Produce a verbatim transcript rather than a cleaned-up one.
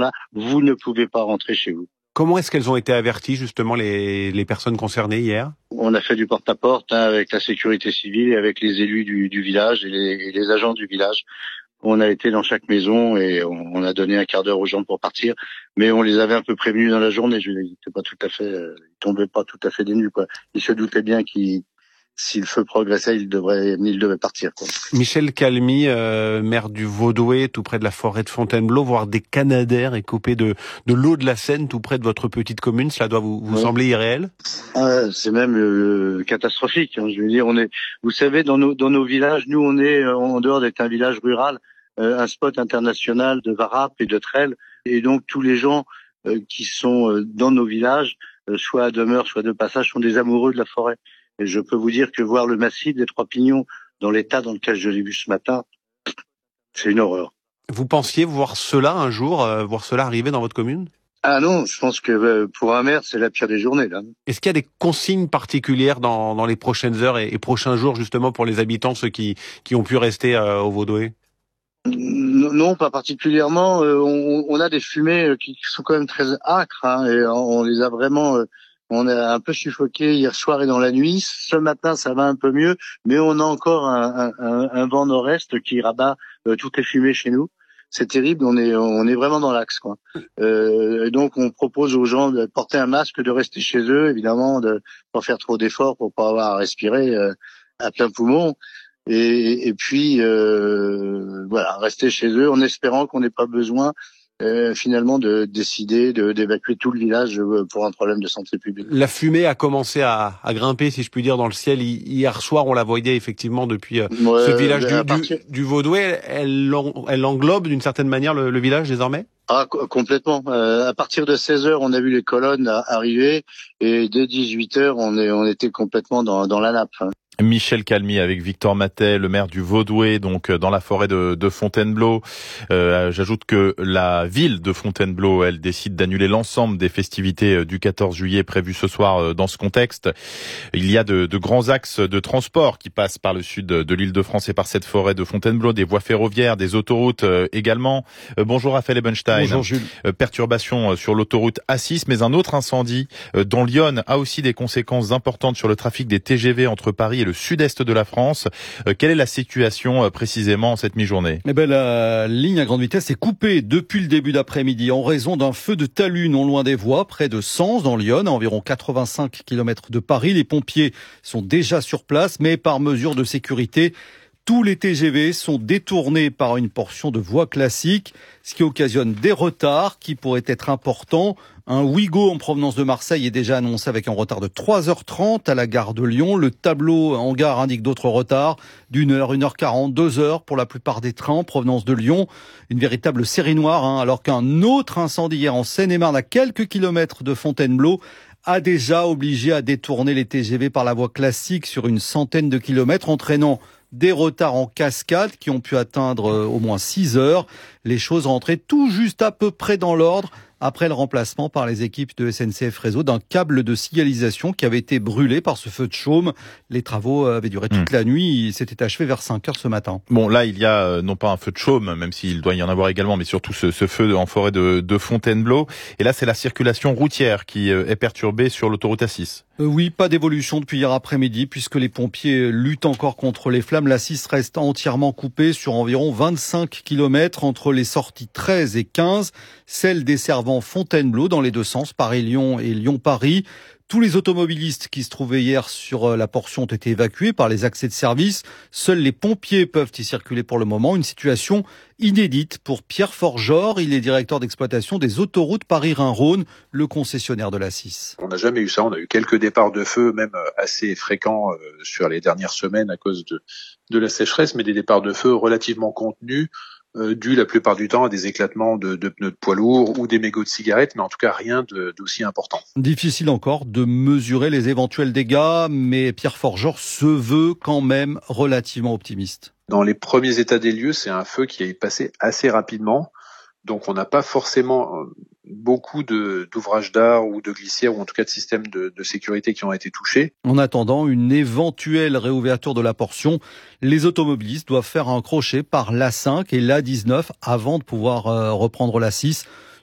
moment-là, vous ne pouvez pas rentrer chez vous. Comment est-ce qu'elles ont été averties, justement, les, les personnes concernées hier ? On a fait du porte-à-porte hein, avec la sécurité civile et avec les élus du, du village et les, et les agents du village. On a été dans chaque maison et on, on a donné un quart d'heure aux gens pour partir, mais on les avait un peu prévenus dans la journée. Je n'étais pas tout à fait, euh, ils tombaient pas tout à fait des nues, quoi. Ils se doutaient bien qu'ils si le feu progressait, il devrait, il devait partir, quoi. Michel Calmy, euh, maire du Vaudouet, tout près de la forêt de Fontainebleau, voir des canadaires et coupés de, de l'eau de la Seine, tout près de votre petite commune, cela doit vous, vous ouais. sembler irréel ? Ah, c'est même euh, catastrophique. Hein, je veux dire, on est, vous savez, dans nos dans nos villages, nous, on est en dehors d'être un village rural, euh, un spot international de varap et de trelle, et donc tous les gens euh, qui sont euh, dans nos villages, euh, soit à demeure, soit de passage, sont des amoureux de la forêt. Et je peux vous dire que voir le massif des Trois Pignons dans l'état dans lequel je l'ai vu ce matin, c'est une horreur. Vous pensiez voir cela un jour, euh, voir cela arriver dans votre commune ? Ah non, je pense que euh, pour un maire, c'est la pire des journées, là. Est-ce qu'il y a des consignes particulières dans, dans les prochaines heures et, et prochains jours, justement, pour les habitants, ceux qui, qui ont pu rester euh, au Vaudouet ? Non, pas particulièrement. Euh, on, on a des fumées qui sont quand même très âcres, hein, et on les a vraiment... Euh, On a un peu suffoqué hier soir et dans la nuit. Ce matin, ça va un peu mieux, mais on a encore un, un, un vent nord-est qui rabat euh, toutes les fumées chez nous. C'est terrible, on est on est vraiment dans l'axe, quoi. Euh, donc on propose aux gens de porter un masque, de rester chez eux, évidemment, de pas faire trop d'efforts pour pas avoir à respirer euh, à plein poumon. Et, et puis euh, voilà, rester chez eux en espérant qu'on n'ait pas besoin Euh, finalement de décider de, d'évacuer tout le village pour un problème de santé publique. La fumée a commencé à, à grimper, si je puis dire, dans le ciel. Hier soir, on la voyait effectivement depuis euh, ouais, ce village du, partir... du, du Vaudouet. Elle, elle englobe d'une certaine manière le, le village désormais ? Ah, complètement. Euh, à partir de seize heures, on a vu les colonnes arriver et dès dix-huit heures, on, est, on était complètement dans, dans la nappe. Hein. Michel Calmy avec Victor Matet, le maire du Vaudouet, donc dans la forêt de, de Fontainebleau. Euh, j'ajoute que la ville de Fontainebleau, elle décide d'annuler l'ensemble des festivités du quatorze juillet prévues ce soir dans ce contexte. Il y a de, de grands axes de transport qui passent par le sud de l'Île-de-France et par cette forêt de Fontainebleau, des voies ferroviaires, des autoroutes également. Euh, bonjour Raphaël Ebenstein. Bonjour Jules. Euh, perturbation sur l'autoroute A six, mais un autre incendie dans l'Yonne a aussi des conséquences importantes sur le trafic des T G V entre Paris et le sud-est de la France. Euh, quelle est la situation euh, précisément en cette mi-journée ? Eh ben, la ligne à grande vitesse est coupée depuis le début d'après-midi en raison d'un feu de talus non loin des voies, près de Sens dans l'Yonne, à environ quatre-vingt-cinq kilomètres de Paris. Les pompiers sont déjà sur place, mais par mesure de sécurité, tous les T G V sont détournés par une portion de voie classique, ce qui occasionne des retards qui pourraient être importants. Un Ouigo en provenance de Marseille est déjà annoncé avec un retard de trois heures trente à la gare de Lyon. Le tableau en gare indique d'autres retards d'une heure, une heure quarante, deux heures pour la plupart des trains en provenance de Lyon. Une véritable série noire, hein, alors qu'un autre incendie hier en Seine-et-Marne à quelques kilomètres de Fontainebleau a déjà obligé à détourner les T G V par la voie classique sur une centaine de kilomètres, entraînant des retards en cascade qui ont pu atteindre au moins six heures. Les choses rentraient tout juste à peu près dans l'ordre après le remplacement par les équipes de S N C F Réseau d'un câble de signalisation qui avait été brûlé par ce feu de chaume. Les travaux avaient duré toute mmh. la nuit. Ils s'étaient achevés vers cinq heures ce matin. Bon, là, il y a euh, non pas un feu de chaume, même s'il doit y en avoir également, mais surtout ce, ce feu en forêt de, de Fontainebleau. Et là, c'est la circulation routière qui euh, est perturbée sur l'autoroute A six. Euh, oui, pas d'évolution depuis hier après-midi puisque les pompiers luttent encore contre les flammes. La six reste entièrement coupée sur environ vingt-cinq kilomètres entre les sorties treize et quinze, celles desservant Fontainebleau dans les deux sens, Paris-Lyon et Lyon-Paris. Tous les automobilistes qui se trouvaient hier sur la portion ont été évacués par les accès de service. Seuls les pompiers peuvent y circuler pour le moment. Une situation inédite pour Pierre Forgeor. Il est directeur d'exploitation des autoroutes Paris-Rhin-Rhône, le concessionnaire de l'A six. On n'a jamais eu ça. On a eu quelques départs de feu, même assez fréquents sur les dernières semaines à cause de, de la sécheresse, mais des départs de feu relativement contenus. Euh, dû la plupart du temps à des éclatements de, de pneus de poids lourds ou des mégots de cigarettes, mais en tout cas rien de, d'aussi important. Difficile encore de mesurer les éventuels dégâts, mais Pierre Forgeor se veut quand même relativement optimiste. Dans les premiers états des lieux, c'est un feu qui est passé assez rapidement, donc on n'a pas forcément beaucoup de, d'ouvrages d'art ou de glissières ou en tout cas de systèmes de, de sécurité qui ont été touchés. En attendant une éventuelle réouverture de la portion, les automobilistes doivent faire un crochet par l'A cinq et l'A dix-neuf avant de pouvoir reprendre l'A six.